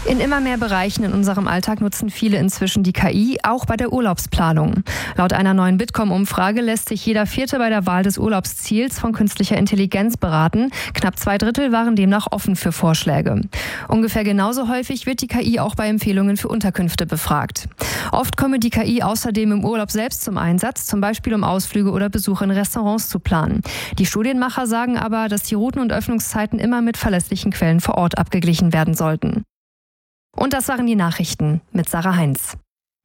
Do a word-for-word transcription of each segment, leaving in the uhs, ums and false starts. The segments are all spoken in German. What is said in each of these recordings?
In immer mehr Bereichen in unserem Alltag nutzen viele inzwischen die K I, auch bei der Urlaubsplanung. Laut einer neuen Bitkom-Umfrage lässt sich jeder Vierte bei der Wahl des Urlaubsziels von künstlicher Intelligenz beraten. Knapp zwei Drittel waren demnach offen für Vorschläge. Ungefähr genauso häufig wird die K I auch bei Empfehlungen für Unterkünfte befragt. Oft komme die K I außerdem im Urlaub selbst zum Einsatz, zum Beispiel um Ausflüge oder Besuche in Restaurants zu planen. Die Studienmacher sagen aber, dass die Routen und Öffnungszeiten immer mit verlässlichen Quellen vor Ort abgeglichen werden sollten. Und das waren die Nachrichten mit Sarah Heinz.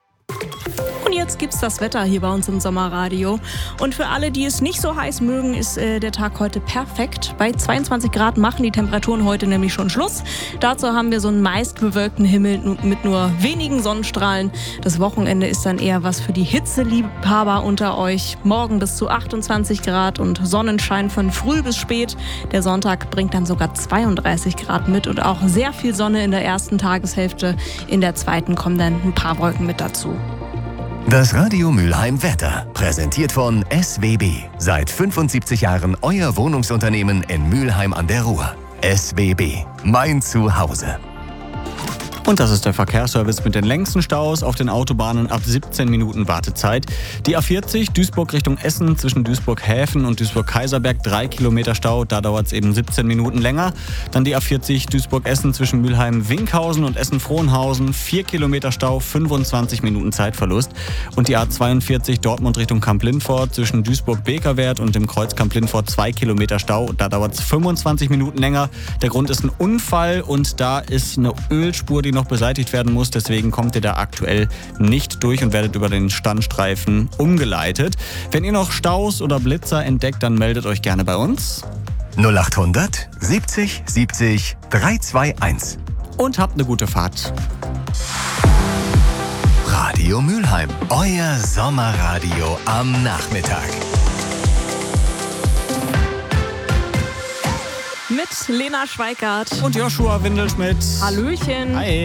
Und jetzt gibt's das Wetter hier bei uns im Sommerradio. Und für alle, die es nicht so heiß mögen, ist äh, der Tag heute perfekt. Bei zweiundzwanzig Grad machen die Temperaturen heute nämlich schon Schluss. Dazu haben wir so einen meist bewölkten Himmel mit nur wenigen Sonnenstrahlen. Das Wochenende ist dann eher was für die Hitzeliebhaber unter euch. Morgen bis zu achtundzwanzig Grad und Sonnenschein von früh bis spät. Der Sonntag bringt dann sogar zweiunddreißig Grad mit und auch sehr viel Sonne in der ersten Tageshälfte. In der zweiten kommen dann ein paar Wolken mit dazu. Das Radio Mülheim Wetter, präsentiert von S W B. Seit fünfundsiebzig Jahren euer Wohnungsunternehmen in Mülheim an der Ruhr. S W B, mein Zuhause. Und das ist der Verkehrsservice mit den längsten Staus auf den Autobahnen ab siebzehn Minuten Wartezeit. Die A vierzig Duisburg Richtung Essen zwischen Duisburg-Häfen und Duisburg-Kaiserberg drei Kilometer Stau, da dauert es eben siebzehn Minuten länger. Dann die A vierzig Duisburg-Essen zwischen Mülheim-Winkhausen und Essen-Frohnhausen vier Kilometer Stau, fünfundzwanzig Minuten Zeitverlust. Und die A zweiundvierzig Dortmund Richtung Kamp-Lindfort zwischen Duisburg-Bekerwert und dem Kreuz Kamp-Lindfort zwei Kilometer Stau, da dauert es fünfundzwanzig Minuten länger. Der Grund ist ein Unfall und da ist eine Ölspur, die noch beseitigt werden muss. Deswegen kommt ihr da aktuell nicht durch und werdet über den Standstreifen umgeleitet. Wenn ihr noch Staus oder Blitzer entdeckt, dann meldet euch gerne bei uns. null achthundert siebzig siebzig dreihundertzweiundzwanzig. Und habt eine gute Fahrt. Radio Mülheim, euer Sommerradio am Nachmittag. Mit Lena Schweikart Und Joshua Windelschmidt. Hallöchen. Hi.